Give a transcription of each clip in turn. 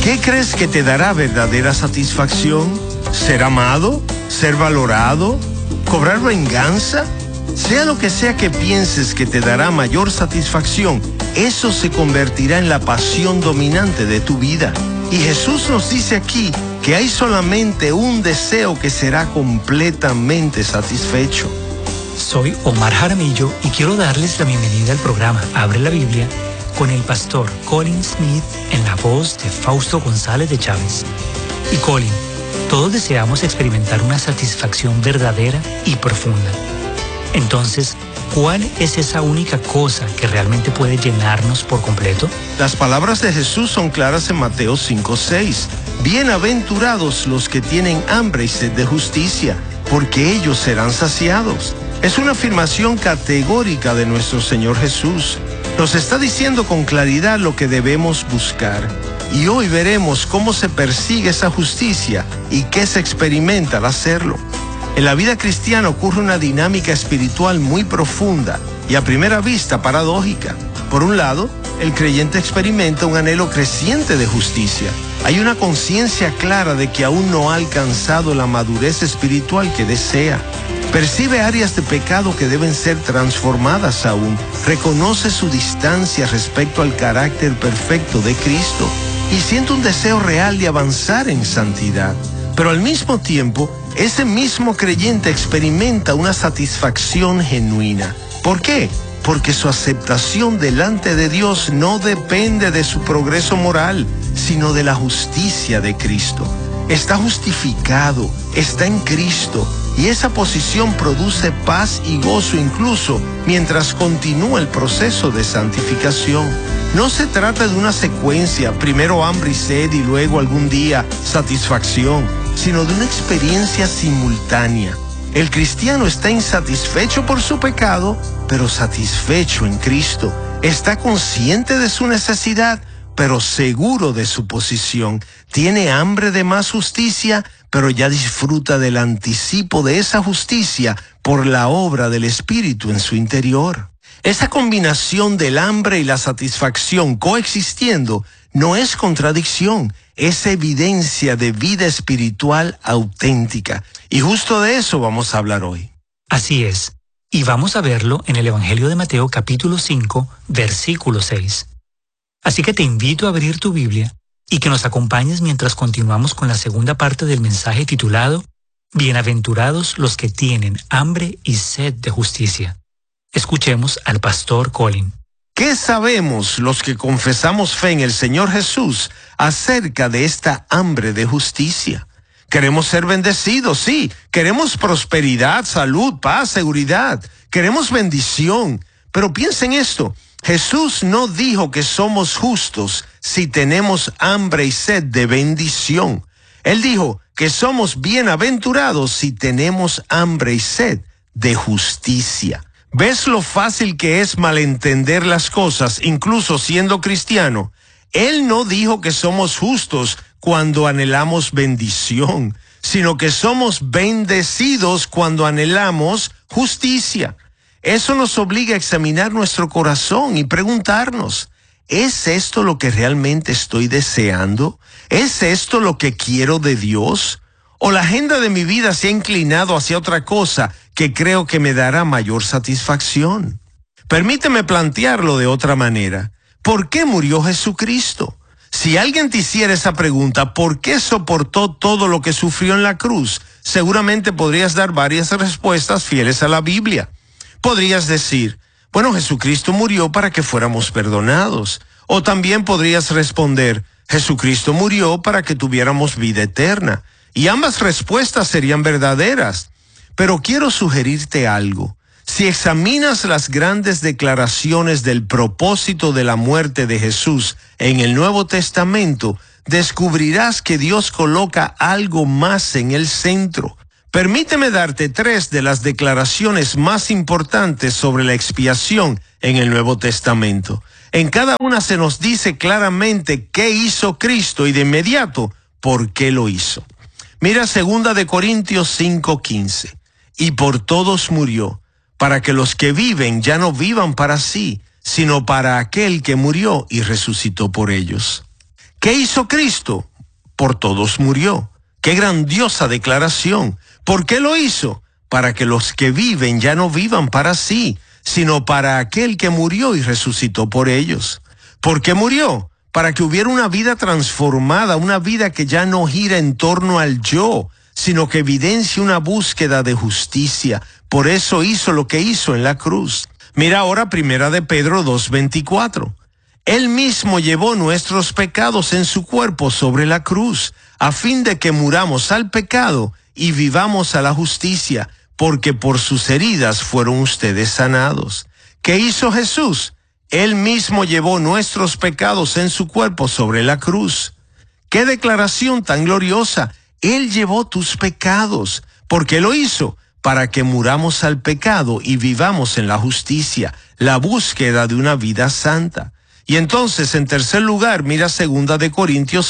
¿Qué crees que te dará verdadera satisfacción? ¿Ser amado? ¿Ser valorado? ¿Cobrar venganza? Sea lo que sea que pienses que te dará mayor satisfacción, eso se convertirá en la pasión dominante de tu vida. Y Jesús nos dice aquí que hay solamente un deseo que será completamente satisfecho. Soy Omar Jaramillo y quiero darles la bienvenida al programa Abre la Biblia con el pastor Colin Smith en la voz de Fausto González de Chávez. Y Colin, todos deseamos experimentar una satisfacción verdadera y profunda. Entonces, ¿cuál es esa única cosa que realmente puede llenarnos por completo? Las palabras de Jesús son claras en Mateo 5:6. Bienaventurados los que tienen hambre y sed de justicia, porque ellos serán saciados. Es una afirmación categórica de nuestro Señor Jesús. Nos está diciendo con claridad lo que debemos buscar. Y hoy veremos cómo se persigue esa justicia y qué se experimenta al hacerlo. En la vida cristiana ocurre una dinámica espiritual muy profunda y a primera vista paradójica. Por un lado, el creyente experimenta un anhelo creciente de justicia. Hay una conciencia clara de que aún no ha alcanzado la madurez espiritual que desea. Percibe áreas de pecado que deben ser transformadas aún. Reconoce su distancia respecto al carácter perfecto de Cristo y siente un deseo real de avanzar en santidad. Pero al mismo tiempo, ese mismo creyente experimenta una satisfacción genuina. ¿Por qué? Porque su aceptación delante de Dios no depende de su progreso moral, sino de la justicia de Cristo. Está justificado, está en Cristo, y esa posición produce paz y gozo incluso mientras continúa el proceso de santificación. No se trata de una secuencia, primero hambre y sed y luego algún día satisfacción, sino de una experiencia simultánea. El cristiano está insatisfecho por su pecado, pero satisfecho en Cristo. Está consciente de su necesidad, pero seguro de su posición. Tiene hambre de más justicia, pero ya disfruta del anticipo de esa justicia por la obra del Espíritu en su interior. Esa combinación del hambre y la satisfacción coexistiendo no es contradicción, es evidencia de vida espiritual auténtica. Y justo de eso vamos a hablar hoy. Así es, y vamos a verlo en el Evangelio de Mateo capítulo 5, versículo 6. Así que te invito a abrir tu Biblia y que nos acompañes mientras continuamos con la segunda parte del mensaje titulado Bienaventurados los que tienen hambre y sed de justicia. Escuchemos al pastor Colin. ¿Qué sabemos los que confesamos fe en el Señor Jesús acerca de esta hambre de justicia? Queremos ser bendecidos, sí. Queremos prosperidad, salud, paz, seguridad. Queremos bendición. Pero piensen esto. Jesús no dijo que somos justos si tenemos hambre y sed de bendición. Él dijo que somos bienaventurados si tenemos hambre y sed de justicia. ¿Ves lo fácil que es malentender las cosas, incluso siendo cristiano? Él no dijo que somos justos cuando anhelamos bendición, sino que somos bendecidos cuando anhelamos justicia. Eso nos obliga a examinar nuestro corazón y preguntarnos, ¿es esto lo que realmente estoy deseando? ¿Es esto lo que quiero de Dios? ¿O la agenda de mi vida se ha inclinado hacia otra cosa que creo que me dará mayor satisfacción? Permíteme plantearlo de otra manera. ¿Por qué murió Jesucristo? Si alguien te hiciera esa pregunta, ¿por qué soportó todo lo que sufrió en la cruz? Seguramente podrías dar varias respuestas fieles a la Biblia. Podrías decir, bueno, Jesucristo murió para que fuéramos perdonados. O también podrías responder, Jesucristo murió para que tuviéramos vida eterna. Y ambas respuestas serían verdaderas. Pero quiero sugerirte algo. Si examinas las grandes declaraciones del propósito de la muerte de Jesús en el Nuevo Testamento, descubrirás que Dios coloca algo más en el centro. Permíteme darte 3 de las declaraciones más importantes sobre la expiación en el Nuevo Testamento. En cada una se nos dice claramente qué hizo Cristo y de inmediato por qué lo hizo. Mira 2 de Corintios 5:15. Y por todos murió, para que los que viven ya no vivan para sí, sino para aquel que murió y resucitó por ellos. ¿Qué hizo Cristo? Por todos murió. ¡Qué grandiosa declaración! ¿Por qué lo hizo? Para que los que viven ya no vivan para sí, sino para aquel que murió y resucitó por ellos. ¿Por qué murió? Para que hubiera una vida transformada, una vida que ya no gira en torno al yo, sino que evidencia una búsqueda de justicia. Por eso hizo lo que hizo en la cruz. Mira ahora 1 de Pedro 2:24. Él mismo llevó nuestros pecados en su cuerpo sobre la cruz, a fin de que muramos al pecado y vivamos a la justicia, porque por sus heridas fueron ustedes sanados. ¿Qué hizo Jesús? Él mismo llevó nuestros pecados en su cuerpo sobre la cruz. ¡Qué declaración tan gloriosa! Él llevó tus pecados. ¿Por qué lo hizo? Para que muramos al pecado y vivamos en la justicia, la búsqueda de una vida santa. Y entonces, en tercer lugar, mira 2 de Corintios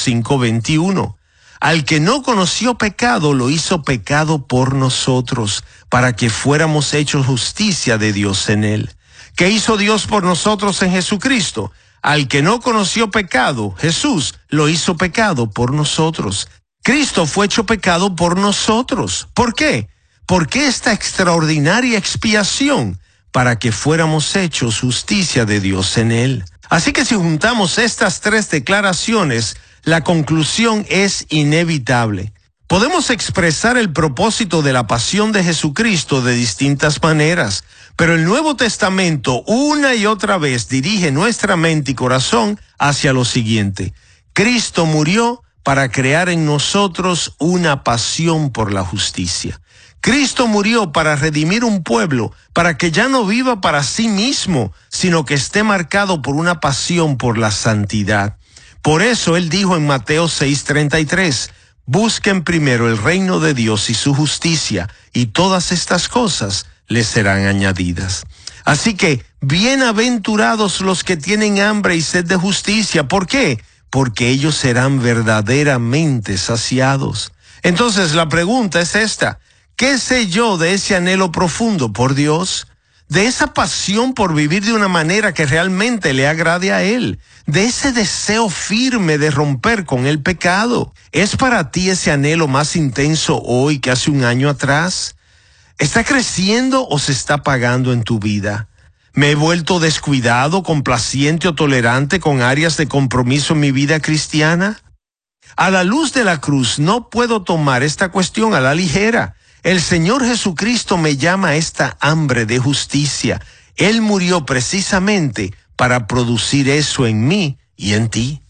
5:21. Al que no conoció pecado, lo hizo pecado por nosotros, para que fuéramos hechos justicia de Dios en él. ¿Qué hizo Dios por nosotros en Jesucristo? Al que no conoció pecado, Jesús lo hizo pecado por nosotros. Cristo fue hecho pecado por nosotros. ¿Por qué? Porque esta extraordinaria expiación, para que fuéramos hechos justicia de Dios en él. Así que si juntamos estas tres declaraciones, la conclusión es inevitable. Podemos expresar el propósito de la pasión de Jesucristo de distintas maneras, pero el Nuevo Testamento una y otra vez dirige nuestra mente y corazón hacia lo siguiente: Cristo murió para crear en nosotros una pasión por la justicia. Cristo murió para redimir un pueblo, para que ya no viva para sí mismo, sino que esté marcado por una pasión por la santidad. Por eso Él dijo en Mateo 6:33, busquen primero el reino de Dios y su justicia, y todas estas cosas les serán añadidas. Así que, bienaventurados los que tienen hambre y sed de justicia. ¿Por qué? Porque ellos serán verdaderamente saciados. Entonces la pregunta es esta: ¿qué sé yo de ese anhelo profundo por Dios? De esa pasión por vivir de una manera que realmente le agrade a Él, de ese deseo firme de romper con el pecado. ¿Es para ti ese anhelo más intenso hoy que hace un año atrás? ¿Está creciendo o se está apagando en tu vida? ¿Me he vuelto descuidado, complaciente o tolerante con áreas de compromiso en mi vida cristiana? A la luz de la cruz no puedo tomar esta cuestión a la ligera. El Señor Jesucristo me llama a esta hambre de justicia. Él murió precisamente para producir eso en mí y en ti.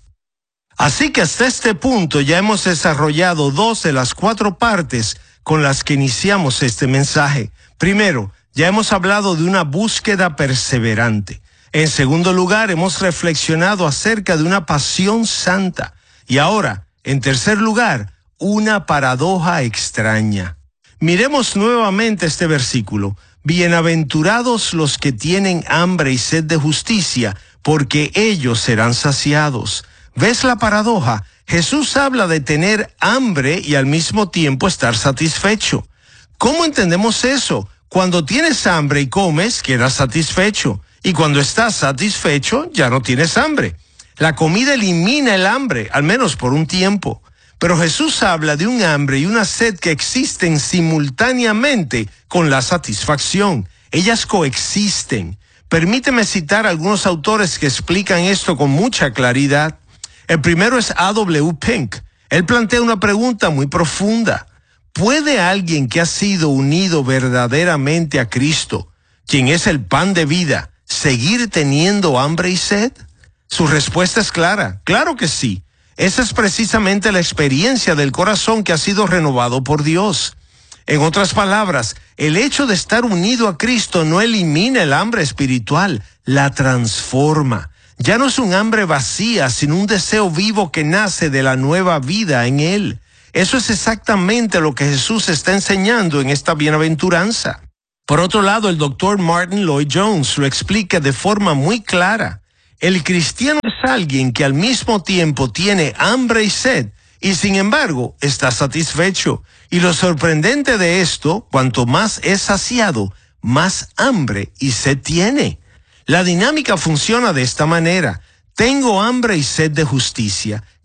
Así que hasta este punto ya hemos desarrollado 2 de las 4 partes con las que iniciamos este mensaje. Primero, ya hemos hablado de una búsqueda perseverante. En segundo lugar, hemos reflexionado acerca de una pasión santa. Y ahora, en tercer lugar, una paradoja extraña. Miremos nuevamente este versículo. Bienaventurados los que tienen hambre y sed de justicia, porque ellos serán saciados. ¿Ves la paradoja? Jesús habla de tener hambre y al mismo tiempo estar satisfecho. ¿Cómo entendemos eso? Cuando tienes hambre y comes, quedas satisfecho. Y cuando estás satisfecho, ya no tienes hambre. La comida elimina el hambre, al menos por un tiempo. Pero Jesús habla de un hambre y una sed que existen simultáneamente con la satisfacción. Ellas coexisten. Permíteme citar algunos autores que explican esto con mucha claridad. El primero es A.W. Pink. Él plantea una pregunta muy profunda. ¿Puede alguien que ha sido unido verdaderamente a Cristo, quien es el pan de vida, seguir teniendo hambre y sed? Su respuesta es clara. Claro que sí. Esa es precisamente la experiencia del corazón que ha sido renovado por Dios. En otras palabras, el hecho de estar unido a Cristo no elimina el hambre espiritual, la transforma. Ya no es un hambre vacía, sino un deseo vivo que nace de la nueva vida en Él. Eso es exactamente lo que Jesús está enseñando en esta bienaventuranza. Por otro lado, el doctor Martin Lloyd Jones lo explica de forma muy clara. El cristiano es alguien que al mismo tiempo tiene hambre y sed, y sin embargo está satisfecho. Y lo sorprendente de esto, cuanto más es saciado, más hambre y sed tiene. La dinámica funciona de esta manera. Tengo hambre y sed de justicia.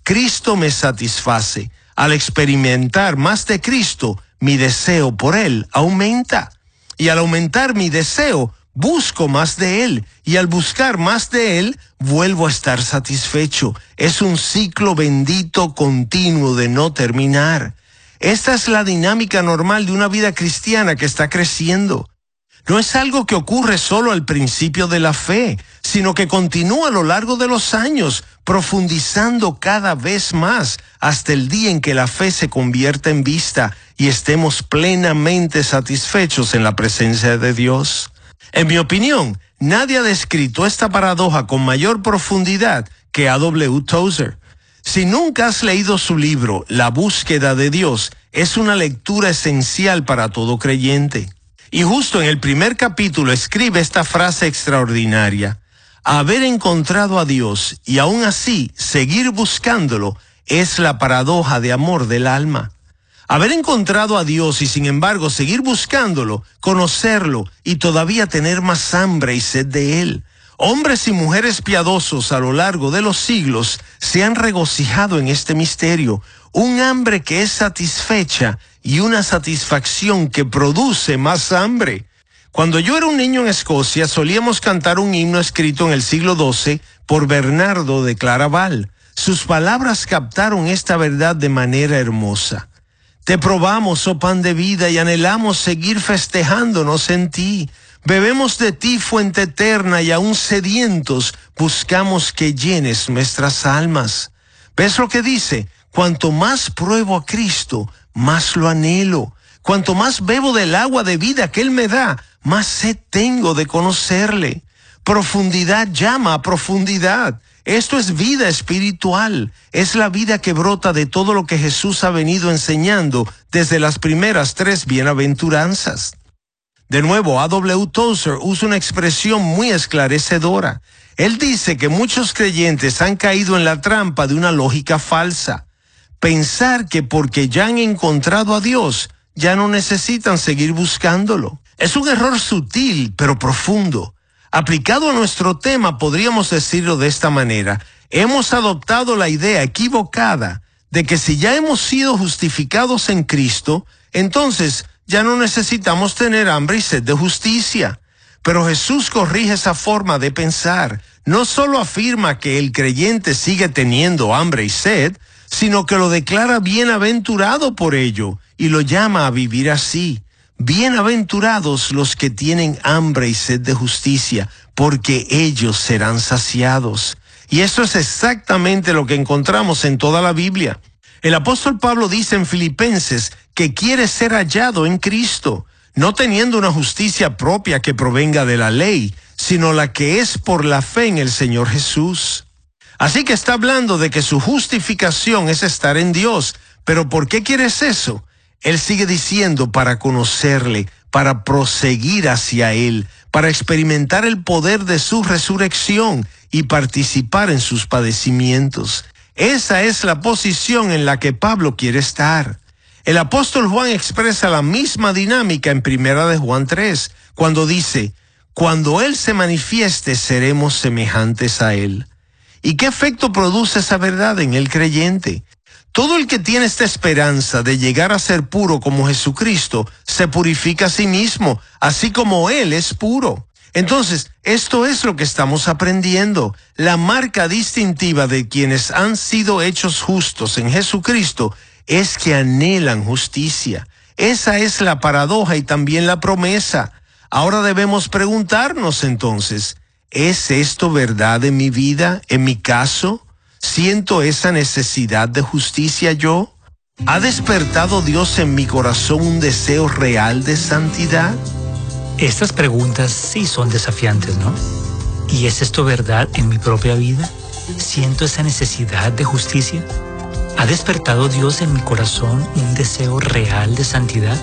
Cristo me satisface. Al experimentar más de Cristo, mi deseo por Él aumenta. Y al aumentar mi deseo, busco más de Él. Y al buscar más de Él, vuelvo a estar satisfecho. Es un ciclo bendito continuo de no terminar. Esta es la dinámica normal de una vida cristiana que está creciendo. No es algo que ocurre solo al principio de la fe, sino que continúa a lo largo de los años, profundizando cada vez más hasta el día en que la fe se convierta en vista y estemos plenamente satisfechos en la presencia de Dios. En mi opinión, nadie ha descrito esta paradoja con mayor profundidad que A.W. Tozer. Si nunca has leído su libro, La búsqueda de Dios, es una lectura esencial para todo creyente. Y justo en el primer capítulo escribe esta frase extraordinaria: haber encontrado a Dios y aún así seguir buscándolo es la paradoja de amor del alma. Haber encontrado a Dios y sin embargo seguir buscándolo, conocerlo y todavía tener más hambre y sed de Él. Hombres y mujeres piadosos a lo largo de los siglos se han regocijado en este misterio, un hambre que es satisfecha y una satisfacción que produce más hambre. Cuando yo era un niño en Escocia, solíamos cantar un himno escrito en el siglo XII por Bernardo de Claraval. Sus palabras captaron esta verdad de manera hermosa. Te probamos, oh pan de vida, y anhelamos seguir festejándonos en ti. Bebemos de ti, fuente eterna, y aún sedientos buscamos que llenes nuestras almas. ¿Ves lo que dice? Cuanto más pruebo a Cristo, más lo anhelo. Cuanto más bebo del agua de vida que Él me da, más sed tengo de conocerle. Profundidad llama a profundidad. Esto es vida espiritual. Es la vida que brota de todo lo que Jesús ha venido enseñando desde las primeras 3 bienaventuranzas. De nuevo, A.W. Tozer usa una expresión muy esclarecedora. Él dice que muchos creyentes han caído en la trampa de una lógica falsa. Pensar que porque ya han encontrado a Dios, ya no necesitan seguir buscándolo. Es un error sutil, pero profundo. Aplicado a nuestro tema, podríamos decirlo de esta manera: hemos adoptado la idea equivocada de que si ya hemos sido justificados en Cristo, entonces ya no necesitamos tener hambre y sed de justicia. Pero Jesús corrige esa forma de pensar. No solo afirma que el creyente sigue teniendo hambre y sed, sino que lo declara bienaventurado por ello y lo llama a vivir así. Bienaventurados los que tienen hambre y sed de justicia, porque ellos serán saciados. Y eso es exactamente lo que encontramos en toda la Biblia. El apóstol Pablo dice en Filipenses que quiere ser hallado en Cristo, no teniendo una justicia propia que provenga de la ley, sino la que es por la fe en el Señor Jesús. Así que está hablando de que su justificación es estar en Dios. ¿Pero por qué quieres eso? Él sigue diciendo: para conocerle, para proseguir hacia Él, para experimentar el poder de su resurrección y participar en sus padecimientos. Esa es la posición en la que Pablo quiere estar. El apóstol Juan expresa la misma dinámica en 1 Juan 3, cuando dice: cuando Él se manifieste, seremos semejantes a Él. ¿Y qué efecto produce esa verdad en el creyente? Todo el que tiene esta esperanza de llegar a ser puro como Jesucristo, se purifica a sí mismo, así como Él es puro. Entonces, esto es lo que estamos aprendiendo. La marca distintiva de quienes han sido hechos justos en Jesucristo es que anhelan justicia. Esa es la paradoja y también la promesa. Ahora debemos preguntarnos entonces: ¿es esto verdad en mi vida, en mi caso? ¿Siento esa necesidad de justicia yo? ¿Ha despertado Dios en mi corazón un deseo real de santidad? Estas preguntas sí son desafiantes, ¿no? ¿Y es esto verdad en mi propia vida? ¿Siento esa necesidad de justicia? ¿Ha despertado Dios en mi corazón un deseo real de santidad?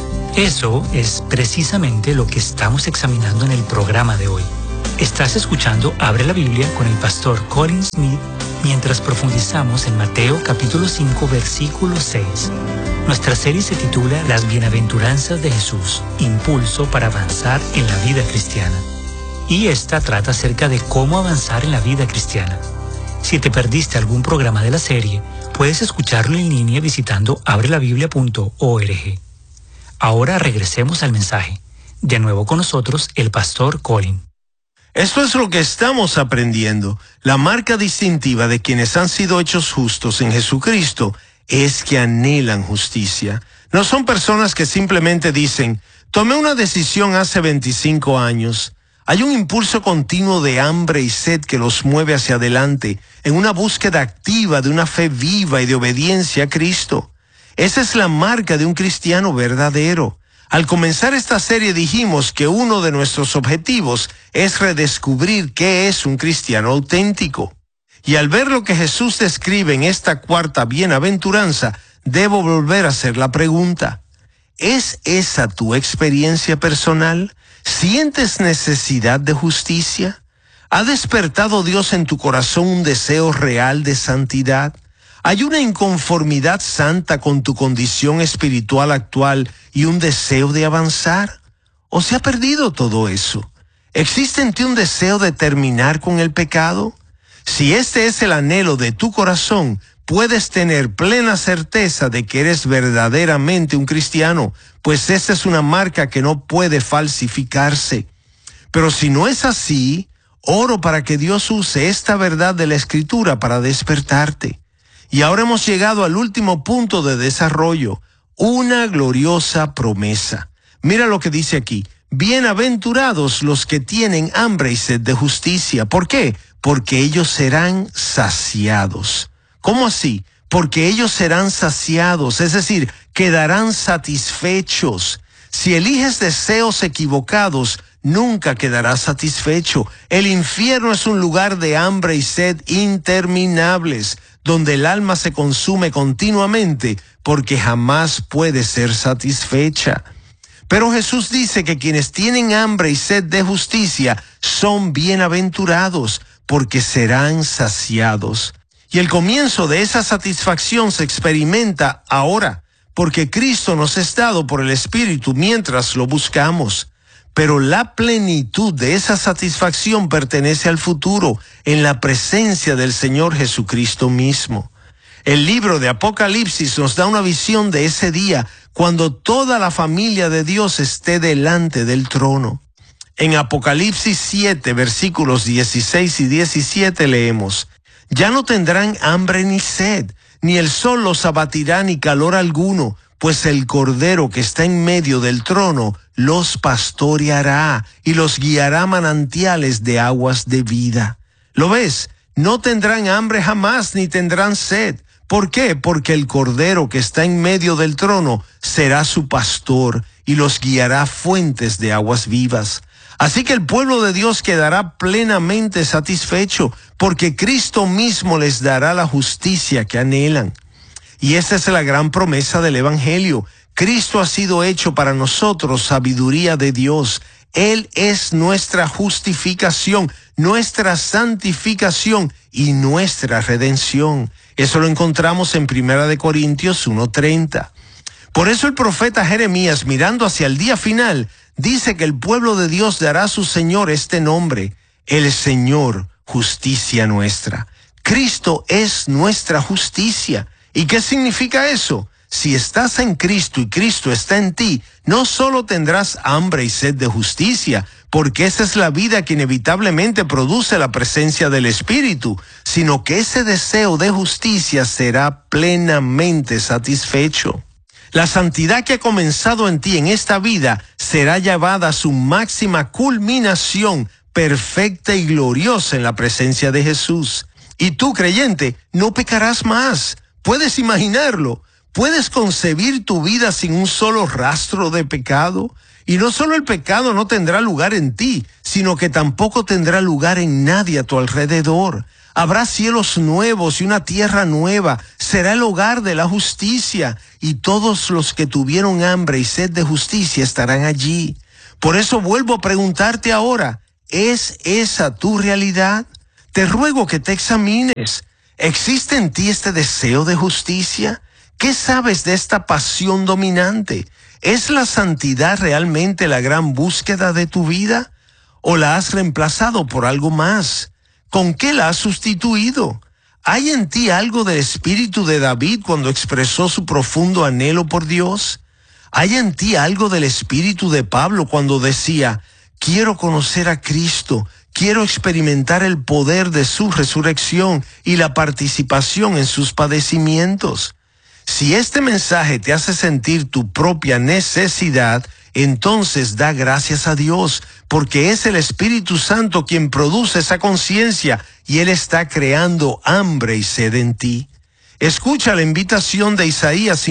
Eso es precisamente lo que estamos examinando en el programa de hoy. Estás escuchando Abre la Biblia con el pastor Colin Smith mientras profundizamos en Mateo capítulo 5 versículo 6. Nuestra serie se titula Las Bienaventuranzas de Jesús, impulso para avanzar en la vida cristiana. Y esta trata acerca de cómo avanzar en la vida cristiana. Si te perdiste algún programa de la serie, puedes escucharlo en línea visitando abrelabiblia.org. Ahora regresemos al mensaje. De nuevo con nosotros el pastor Colin. Esto es lo que estamos aprendiendo. La marca distintiva de quienes han sido hechos justos en Jesucristo es que anhelan justicia. No son personas que simplemente dicen, tomé una decisión hace 25 años. Hay un impulso continuo de hambre y sed que los mueve hacia adelante en una búsqueda activa de una fe viva y de obediencia a Cristo. Esa es la marca de un cristiano verdadero. Al comenzar esta serie dijimos que uno de nuestros objetivos es redescubrir qué es un cristiano auténtico. Y al ver lo que Jesús describe en esta cuarta bienaventuranza, debo volver a hacer la pregunta. ¿Es esa tu experiencia personal? ¿Sientes necesidad de justicia? ¿Ha despertado Dios en tu corazón un deseo real de santidad? ¿Hay una inconformidad santa con tu condición espiritual actual y un deseo de avanzar? ¿O se ha perdido todo eso? ¿Existe en ti un deseo de terminar con el pecado? Si este es el anhelo de tu corazón, puedes tener plena certeza de que eres verdaderamente un cristiano, pues esta es una marca que no puede falsificarse. Pero si no es así, oro para que Dios use esta verdad de la Escritura para despertarte. Y ahora hemos llegado al último punto de desarrollo, una gloriosa promesa. Mira lo que dice aquí. Bienaventurados los que tienen hambre y sed de justicia. ¿Por qué? Porque ellos serán saciados. ¿Cómo así? Porque ellos serán saciados, es decir, quedarán satisfechos. Si eliges deseos equivocados, nunca quedarás satisfecho. El infierno es un lugar de hambre y sed interminables, donde el alma se consume continuamente porque jamás puede ser satisfecha. Pero Jesús dice que quienes tienen hambre y sed de justicia son bienaventurados porque serán saciados. Y el comienzo de esa satisfacción se experimenta ahora, porque Cristo nos es dado por el Espíritu mientras lo buscamos. Pero la plenitud de esa satisfacción pertenece al futuro, en la presencia del Señor Jesucristo mismo. El libro de Apocalipsis nos da una visión de ese día, cuando toda la familia de Dios esté delante del trono. En Apocalipsis 7, versículos 16 y 17 leemos, «Ya no tendrán hambre ni sed, ni el sol los abatirá ni calor alguno, pues el Cordero que está en medio del trono los pastoreará y los guiará a manantiales de aguas de vida». ¿Lo ves? No tendrán hambre jamás ni tendrán sed. ¿Por qué? Porque el Cordero que está en medio del trono será su pastor y los guiará a fuentes de aguas vivas. Así que el pueblo de Dios quedará plenamente satisfecho, porque Cristo mismo les dará la justicia que anhelan. Y esa es la gran promesa del Evangelio. Cristo ha sido hecho para nosotros sabiduría de Dios. Él es nuestra justificación, nuestra santificación y nuestra redención. Eso lo encontramos en 1 Corintios 1:30. Por eso el profeta Jeremías, mirando hacia el día final, dice que el pueblo de Dios dará a su Señor este nombre: el Señor, justicia nuestra. Cristo es nuestra justicia. ¿Y qué significa eso? Si estás en Cristo y Cristo está en ti, no solo tendrás hambre y sed de justicia, porque esa es la vida que inevitablemente produce la presencia del Espíritu, sino que ese deseo de justicia será plenamente satisfecho. La santidad que ha comenzado en ti en esta vida será llevada a su máxima culminación, perfecta y gloriosa en la presencia de Jesús. Y tú, creyente, no pecarás más. ¿Puedes imaginarlo? ¿Puedes concebir tu vida sin un solo rastro de pecado? Y no solo el pecado no tendrá lugar en ti, sino que tampoco tendrá lugar en nadie a tu alrededor. Habrá cielos nuevos y una tierra nueva. Será el hogar de la justicia, y todos los que tuvieron hambre y sed de justicia estarán allí. Por eso vuelvo a preguntarte ahora, ¿es esa tu realidad? Te ruego que te examines. ¿Existe en ti este deseo de justicia? ¿Qué sabes de esta pasión dominante? ¿Es la santidad realmente la gran búsqueda de tu vida? ¿O la has reemplazado por algo más? ¿Con qué la has sustituido? ¿Hay en ti algo del espíritu de David cuando expresó su profundo anhelo por Dios? ¿Hay en ti algo del espíritu de Pablo cuando decía, quiero conocer a Cristo, quiero experimentar el poder de su resurrección y la participación en sus padecimientos? Si este mensaje te hace sentir tu propia necesidad, entonces da gracias a Dios, porque es el Espíritu Santo quien produce esa conciencia y Él está creando hambre y sed en ti. Escucha la invitación de Isaías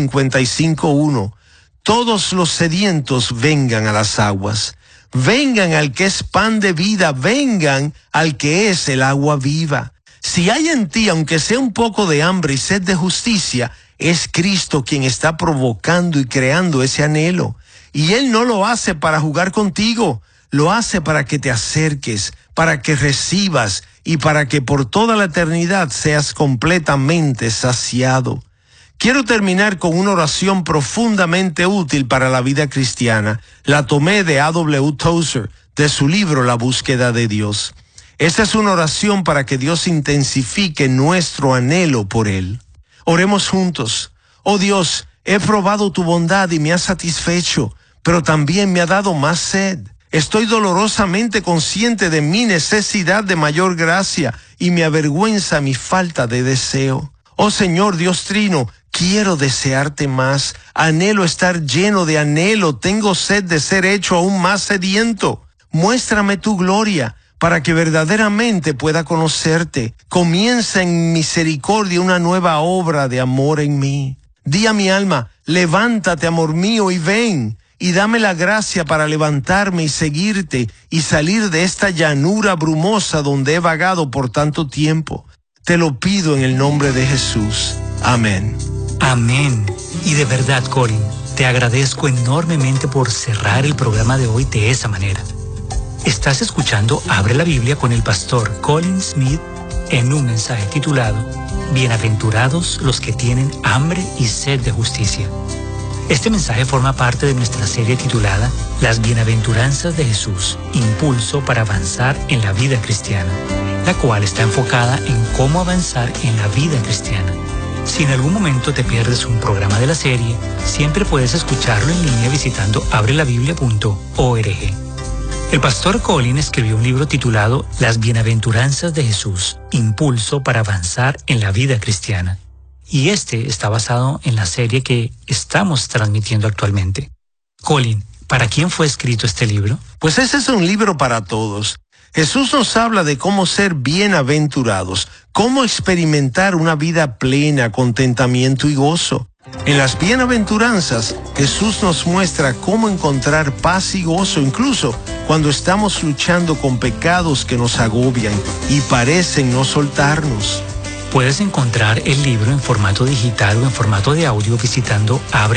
55:1. Todos los sedientos vengan a las aguas. Vengan al que es pan de vida, vengan al que es el agua viva. Si hay en ti, aunque sea un poco de hambre y sed de justicia, es Cristo quien está provocando y creando ese anhelo. Y Él no lo hace para jugar contigo, lo hace para que te acerques, para que recibas y para que por toda la eternidad seas completamente saciado. Quiero terminar con una oración profundamente útil para la vida cristiana. La tomé de A.W. Tozer, de su libro La búsqueda de Dios. Esta es una oración para que Dios intensifique nuestro anhelo por Él. Oremos juntos. Oh Dios, he probado tu bondad y me has satisfecho, pero también me ha dado más sed. Estoy dolorosamente consciente de mi necesidad de mayor gracia y me avergüenza mi falta de deseo. Oh Señor Dios Trino, quiero desearte más. Anhelo estar lleno de anhelo. Tengo sed de ser hecho aún más sediento. Muéstrame tu gloria para que verdaderamente pueda conocerte. Comienza en misericordia una nueva obra de amor en mí. Di a mi alma, levántate, amor mío, y ven. Y dame la gracia para levantarme y seguirte y salir de esta llanura brumosa donde he vagado por tanto tiempo. Te lo pido en el nombre de Jesús. Amén. Amén. Y de verdad, Colin, te agradezco enormemente por cerrar el programa de hoy de esa manera. Estás escuchando Abre la Biblia con el pastor Colin Smith en un mensaje titulado Bienaventurados los que tienen hambre y sed de justicia. Este mensaje forma parte de nuestra serie titulada Las Bienaventuranzas de Jesús, impulso para avanzar en la vida cristiana, la cual está enfocada en cómo avanzar en la vida cristiana. Si en algún momento te pierdes un programa de la serie, siempre puedes escucharlo en línea visitando abrelabiblia.org. El pastor Colin escribió un libro titulado Las Bienaventuranzas de Jesús, impulso para avanzar en la vida cristiana. Y este está basado en la serie que estamos transmitiendo actualmente. Colin, ¿para quién fue escrito este libro? Pues ese es un libro para todos. Jesús nos habla de cómo ser bienaventurados, cómo experimentar una vida plena, contentamiento y gozo. En las bienaventuranzas, Jesús nos muestra cómo encontrar paz y gozo, incluso cuando estamos luchando con pecados que nos agobian y parecen no soltarnos. Puedes encontrar el libro en formato digital o en formato de audio visitando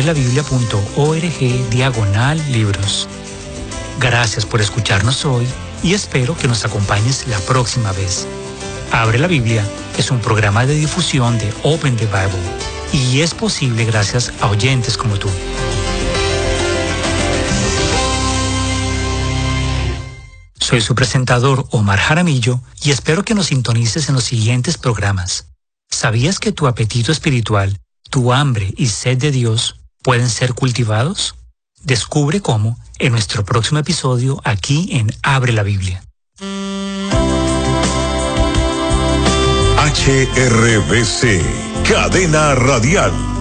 abrelabiblia.org/libros. Gracias por escucharnos hoy y espero que nos acompañes la próxima vez. Abre la Biblia es un programa de difusión de Open the Bible y es posible gracias a oyentes como tú. Soy su presentador Omar Jaramillo y espero que nos sintonices en los siguientes programas. ¿Sabías que tu apetito espiritual, tu hambre y sed de Dios pueden ser cultivados? Descubre cómo en nuestro próximo episodio aquí en Abre la Biblia. HRBC, Cadena Radial.